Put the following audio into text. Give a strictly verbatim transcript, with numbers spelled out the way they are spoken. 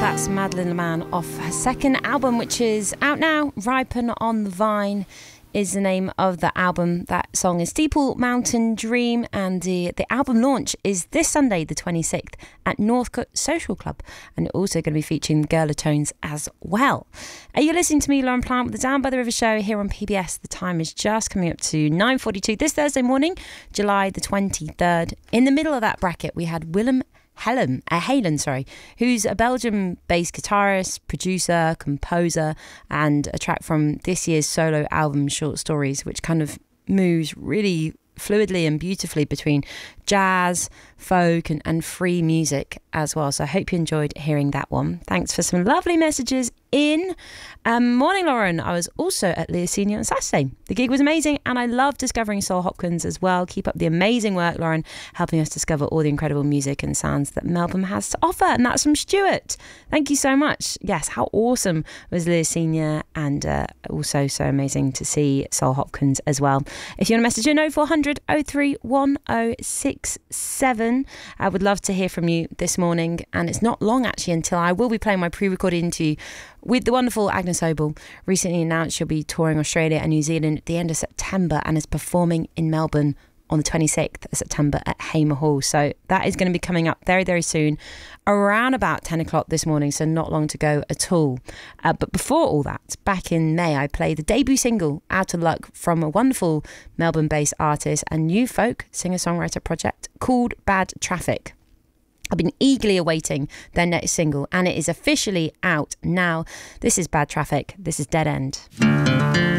That's Madeline Leman off her second album, which is out now. Ripen on the Vine is the name of the album. That song is Steeple Mountain Dream, and the, the album launch is this Sunday, the twenty-sixth, at Northcote Social Club, and also going to be featuring the Girlatones as well. Are you listening to me, Lauren Plant, with the Down by the River show here on P B S? The time is just coming up to nine forty-two this Thursday morning, July the twenty-third. In the middle of that bracket, we had Willem Helen, uh, Halen, sorry, who's a Belgium-based guitarist, producer, composer, and a track from this year's solo album, Short Stories, which kind of moves really fluidly and beautifully between jazz, folk, and, and free music as well. So I hope you enjoyed hearing that one. Thanks for some lovely messages in. Um, morning, Lauren. I was also at Leah Senior on Saturday. The gig was amazing, and I love discovering Sol Hopkins as well. Keep up the amazing work, Lauren, helping us discover all the incredible music and sounds that Melbourne has to offer. And that's from Stuart. Thank you so much. Yes, how awesome was Leah Senior, and uh, also so amazing to see Sol Hopkins as well. If you want to message in, oh four hundred, oh three one oh six seven, I would love to hear from you this morning. And it's not long actually until I will be playing my pre-recorded interview with the wonderful Agnes Obel. Recently announced she'll be touring Australia and New Zealand at the end of September and is performing in Melbourne on the twenty-sixth of September at Hamer Hall. So that is going to be coming up very, very soon, around about ten o'clock this morning, so not long to go at all. Uh, but before all that, back in May, I played the debut single, Out of Luck, from a wonderful Melbourne-based artist and new folk singer-songwriter project called Bad Traffic. I've been eagerly awaiting their next single, and it is officially out now. This is Bad Traffic. This is Dead End.